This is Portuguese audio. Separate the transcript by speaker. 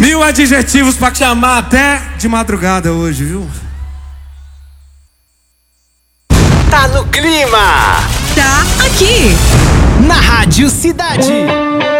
Speaker 1: 1000 adjetivos pra te chamar até de madrugada hoje, viu?
Speaker 2: Tá no clima!
Speaker 3: Tá aqui,
Speaker 2: Na Rádio Cidade.